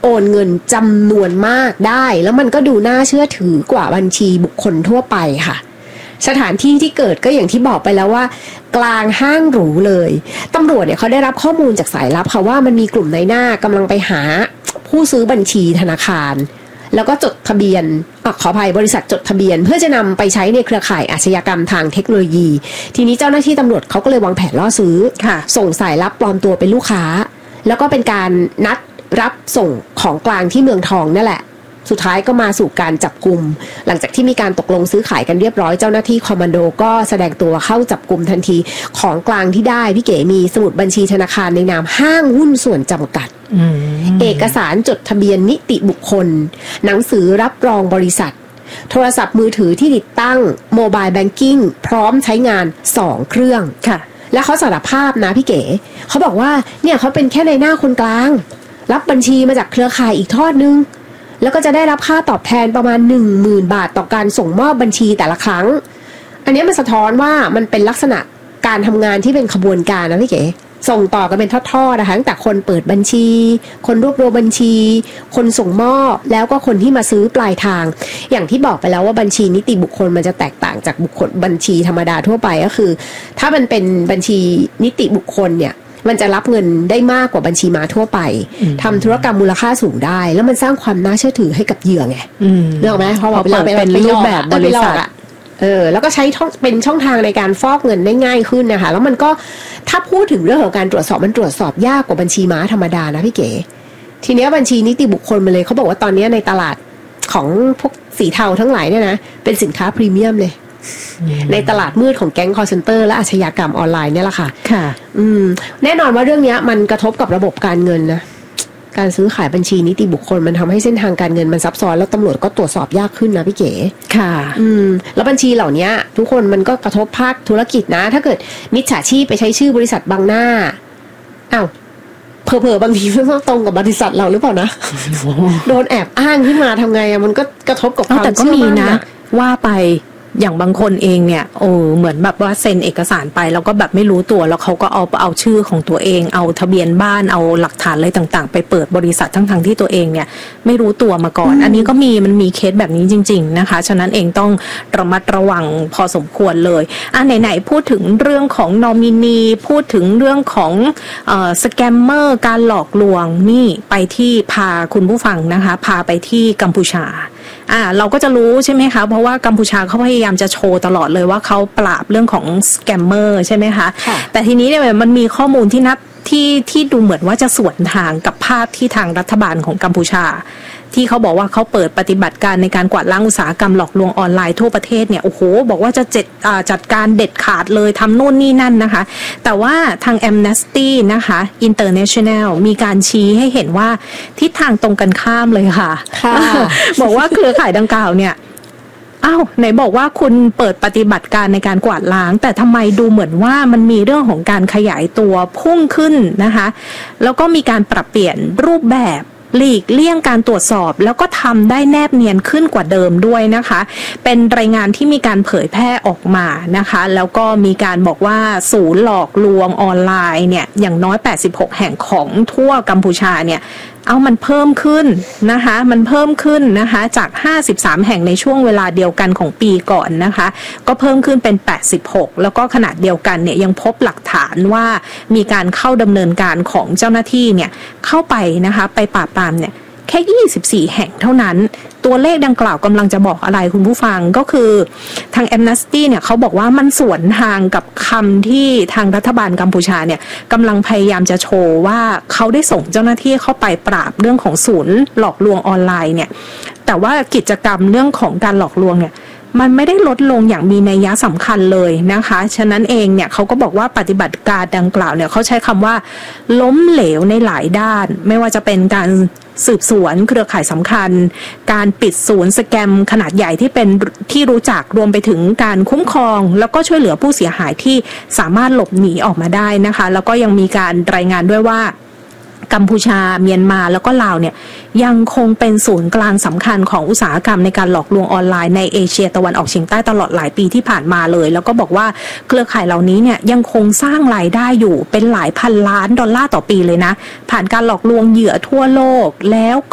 โอนเงินจำนวนมากได้แล้วมันก็ดูน่าเชื่อถือกว่าบัญชีบุคคลทั่วไปค่ะสถานที่ที่เกิดก็อย่างที่บอกไปแล้วว่ากลางห้างหรูเลยตำรวจเนี่ยเขาได้รับข้อมูลจากสายลับค่ะว่ามันมีกลุ่มนายหน้ากำลังไปหาผู้ซื้อบัญชีธนาคารแล้วก็จดทะเบียนขออภัยบริษัทจดทะเบียนเพื่อจะนำไปใช้ในเครือข่ายอาชญากรรมทางเทคโนโลยีทีนี้เจ้าหน้าที่ตำรวจเขาก็เลยวางแผนล่อซื้อส่งสายลับปลอมตัวเป็นลูกค้าแล้วก็เป็นการนัดรับส่งของกลางที่เมืองทองนั่นแหละสุดท้ายก็มาสู่การจับกุมหลังจากที่มีการตกลงซื้อขายกันเรียบร้อยเจ้าหน้าที่คอมมานโดก็แสดงตัวเข้าจับกุมทันทีของกลางที่ได้พี่เก๋มีสมุดบัญชีธนาคารในนามห้างหุ้นส่วนจำกัดเอกสารจดทะเบียนนิติบุคคลหนังสือรับรองบริษัทโทรศัพท์มือถือที่ติดตั้งโมบายแบงกิ้งพร้อมใช้งาน2เครื่องค่ะและเขาสารภาพนะพี่เก๋เขาบอกว่าเนี่ยเขาเป็นแค่ในหน้าคนกลางรับบัญชีมาจากเครือข่ายอีกทอดนึงแล้วก็จะได้รับค่าตอบแทนประมาณ 10,000 บาทต่อการส่งมอบบัญชีแต่ละครั้งอันนี้มันสะท้อนว่ามันเป็นลักษณะการทำงานที่เป็นขบวนการนะพี่เก๋ส่งต่อกันเป็นทอดๆนะคะตั้งแต่คนเปิดบัญชีคนรวบรวมบัญชีคนส่งมอบแล้วก็คนที่มาซื้อปลายทางอย่างที่บอกไปแล้วว่าบัญชีนิติบุคคลมันจะแตกต่างจากบุคคลบัญชีธรรมดาทั่วไปก็คือถ้ามันเป็นบัญชีนิติบุคคลเนี่ยมันจะรับเงินได้มากกว่าบัญชีม้าทั่วไปทำธุรกรรมมูลค่าสูงได้แล้วมันสร้างความน่าเชื่อถือให้กับเหยื่อไงนึกออกไหมเพราะว่าเป็นรูปแบบบริษัทแล้วก็ใช้เป็นช่องทางในการฟอกเงินได้ง่ายขึ้นนะคะแล้วมันก็ถ้าพูดถึงเรื่องของการตรวจสอบมันตรวจสอบยากกว่าบัญชีม้าธรรมดานะพี่เก๋ทีนี้บัญชีนิติบุคคลมาเลยเขาบอกว่าตอนนี้ในตลาดของพวกสีเทาทั้งหลายเนี่ยนะเป็นสินค้าพรีเมียมเลยในตลาดมืดของแก๊งคอลเซ็นเตอร์และอาชญากรรมออนไลน์เนี่ยแหละค่ะแน่นอนว่าเรื่องนี้มันกระทบกับระบบการเงินนะการซื้อขายบัญชีนิติบุคคลมันทำให้เส้นทางการเงินมันซับซ้อนแล้วตำรวจก็ตรวจสอบยากขึ้นนะพี่เก๋ค่ะแล้วบัญชีเหล่านี้ทุกคนมันก็กระทบภาคธุรกิจนะถ้าเกิดมิจฉาชีพไปใช้ชื่อบริษัทบังหน้าอ้าวเผลอๆบางทีไม่ตรงกับบริษัทเราหรือเปล่านะ โดนแอบอ้างขึ้นมาทำไงมันก็กระทบกับความเชื่อมั่นนะว่าไปอย่างบางคนเองเนี่ยเหมือนแบบว่าเซ็นเอกสารไปแล้วก็แบบไม่รู้ตัวแล้วเขาก็เอาชื่อของตัวเองเอาทะเบียนบ้านเอาหลักฐานอะไรต่างๆไปเปิดบริษัททั้งที่ตัวเองเนี่ยไม่รู้ตัวมาก่อนอันนี้ก็มันมีเคสแบบนี้จริงๆนะคะฉะนั้นเองต้องระมัดระวังพอสมควรเลยไหนๆพูดถึงเรื่องของนอมินีพูดถึงเรื่องของสแกมเมอร์การหลอกลวงนี่ไปที่พาคุณผู้ฟังนะคะพาไปที่กัมพูชาเราก็จะรู้ใช่ไหมคะเพราะว่ากัมพูชาเขาพยายามจะโชว์ตลอดเลยว่าเขาปราบเรื่องของสแกมเมอร์ใช่ไหมคะแต่ทีนี้เนี่ยมันมีข้อมูลที่ดูเหมือนว่าจะสวนทางกับภาพที่ทางรัฐบาลของกัมพูชาที่เขาบอกว่าเขาเปิดปฏิบัติการในการกวาดล้างอุตสาหกรรมหลอกลวงออนไลน์ทั่วประเทศเนี่ยโอ้โหบอกว่าจะจัดการเด็ดขาดเลยทำโน่นนี่นั่นนะคะแต่ว่าทาง Amnesty นะคะ International มีการชี้ให้เห็นว่าทิศทางตรงกันข้ามเลยค่ะ บอกว่าเครือข่ายดังกล่าวเนี่ยไหนบอกว่าคุณเปิดปฏิบัติการในการกวาดล้างแต่ทำไมดูเหมือนว่ามันมีเรื่องของการขยายตัวพุ่งขึ้นนะคะแล้วก็มีการปรับเปลี่ยนรูปแบบหลีกเลี่ยงการตรวจสอบแล้วก็ทำได้แนบเนียนขึ้นกว่าเดิมด้วยนะคะเป็นรายงานที่มีการเผยแพร่ออกมานะคะแล้วก็มีการบอกว่าศูนย์หลอกลวงออนไลน์เนี่ยอย่างน้อย86แห่งของทั่วกัมพูชาเนี่ยมันเพิ่มขึ้นนะคะมันเพิ่มขึ้นนะคะจาก53แห่งในช่วงเวลาเดียวกันของปีก่อนนะคะก็เพิ่มขึ้นเป็น86แล้วก็ขณะเดียวกันเนี่ยยังพบหลักฐานว่ามีการเข้าดำเนินการของเจ้าหน้าที่เนี่ยเข้าไปนะคะไปปราบปรามเนี่ยแค่24แห่งเท่านั้นตัวเลขดังกล่าวกำลังจะบอกอะไรคุณผู้ฟังก็คือทาง Amnesty เนี่ยเขาบอกว่ามันสวนทางกับคำที่ทางรัฐบาลกัมพูชาเนี่ยกำลังพยายามจะโชว์ว่าเขาได้ส่งเจ้าหน้าที่เข้าไปปราบเรื่องของศูนย์หลอกลวงออนไลน์เนี่ยแต่ว่ากิจกรรมเรื่องของการหลอกลวงเนี่ยมันไม่ได้ลดลงอย่างมีนัยสำคัญเลยนะคะฉะนั้นเองเนี่ยเขาก็บอกว่าปฏิบัติการดังกล่าวเนี่ยเขาใช้คำว่าล้มเหลวในหลายด้านไม่ว่าจะเป็นการสืบสวนเครือข่ายสำคัญการปิดศูนย์สแกมขนาดใหญ่ที่เป็นที่รู้จักรวมไปถึงการคุ้มครองแล้วก็ช่วยเหลือผู้เสียหายที่สามารถหลบหนีออกมาได้นะคะแล้วก็ยังมีการรายงานด้วยว่ากัมพูชาเมียนมาแล้วก็ลาวเนี่ยยังคงเป็นศูนย์กลางสำคัญของอุตสาหกรรมในการหลอกลวงออนไลน์ในเอเชียตะวันออกเฉียงใต้ตลอดหลายปีที่ผ่านมาเลยแล้วก็บอกว่าเครือข่ายเหล่านี้เนี่ยยังคงสร้างรายได้อยู่เป็นหลายพันล้านดอลลาร์ต่อปีเลยนะผ่านการหลอกลวงเหยื่อทั่วโลกแล้ว